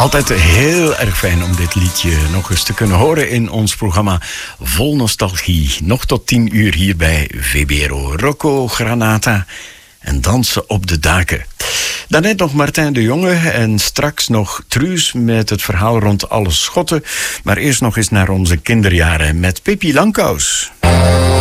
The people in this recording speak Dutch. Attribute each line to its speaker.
Speaker 1: Altijd heel erg fijn om dit liedje nog eens te kunnen horen in ons programma Vol Nostalgie. Nog tot 10 uur hier bij VBRO. Rocco Granata en dansen op de daken. Daarnet nog Martijn de Jonge en straks nog Truus met het verhaal rond alle schotten. Maar eerst nog eens naar onze kinderjaren met Pippi Langkous.